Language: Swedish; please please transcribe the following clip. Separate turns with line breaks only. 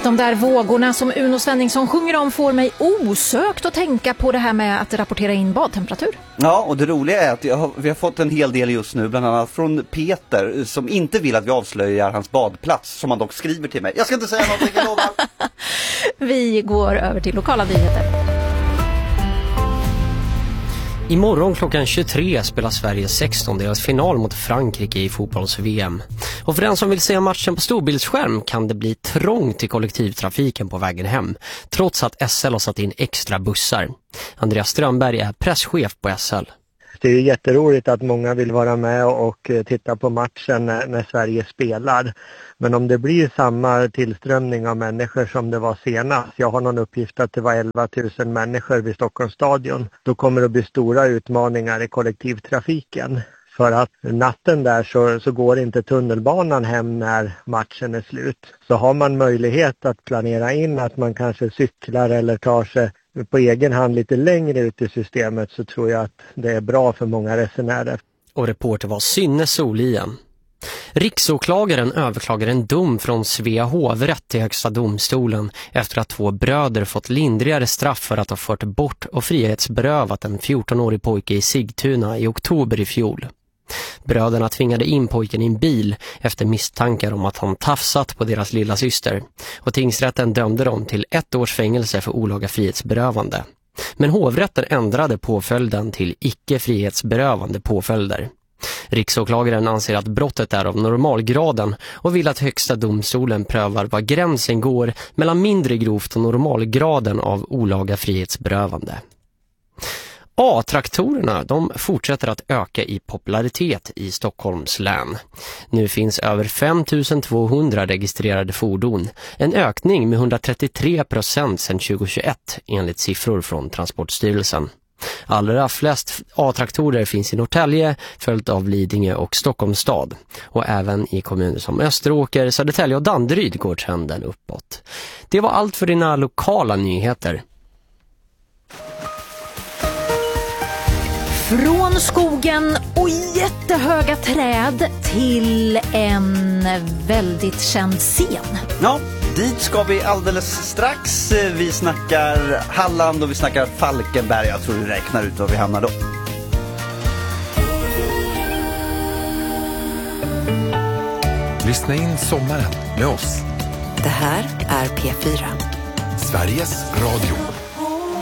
De där vågorna som Uno Svenningsson sjunger om får mig osökt att tänka på det här med att rapportera in badtemperatur.
Ja, och det roliga är att vi har fått en hel del just nu, bland annat från Peter, som inte vill att vi avslöjar hans badplats, som han dock skriver till mig. Jag ska inte säga någonting, jag lovar.
Vi går över till lokala nyheter.
Imorgon klockan 23 spelar Sverige 16-delsfinal mot Frankrike i fotbolls-VM. Och för den som vill se matchen på storbildsskärm kan det bli trångt i kollektivtrafiken på vägen hem, trots att SL har satt in extra bussar. Andreas Strömberg är presschef på SL.
Det är jätteroligt att många vill vara med och titta på matchen när Sverige spelar. Men om det blir samma tillströmning av människor som det var senast, jag har någon uppgift att det var 11 000 människor vid Stockholms stadion, då kommer det att bli stora utmaningar i kollektivtrafiken. För att natten där så går inte tunnelbanan hem när matchen är slut. Så har man möjlighet att planera in att man kanske cyklar eller tar sig på egen hand lite längre ut i systemet, så tror jag att det är bra för många resenärer.
Och reporter var Synne Solien. Riksåklagaren överklagar en dom från Svea hovrätt till Högsta domstolen efter att 2 bröder fått lindrigare straff för att ha fört bort och frihetsberövat en 14-årig pojke i Sigtuna i oktober i fjol. Bröderna tvingade in pojken i en bil efter misstankar om att han tafsat på deras lilla syster, och tingsrätten dömde dem till 1 års fängelse för olaga frihetsberövande. Men hovrätten ändrade påföljden till icke-frihetsberövande påföljder. Riksåklagaren anser att brottet är av normalgraden och vill att Högsta domstolen prövar var gränsen går mellan mindre grovt och normalgraden av olaga frihetsberövande. A-traktorerna, de fortsätter att öka i popularitet i Stockholms län. Nu finns över 5 200 registrerade fordon, en ökning med 133% sedan 2021 enligt siffror från Transportstyrelsen. Allra flest A-traktorer finns i Norrtälje, följt av Lidingö och Stockholms stad. Och även i kommuner som Österåker, Södertälje och Danderyd går trenden uppåt. Det var allt för dina lokala nyheter.
Från skogen och jättehöga träd till en väldigt känd scen.
Ja, dit ska vi alldeles strax. Vi snackar Halland och vi snackar Falkenberg. Jag tror vi räknar ut var vi hamnar då.
Lyssna in sommaren med oss.
Det här är P4.
Sveriges Radio.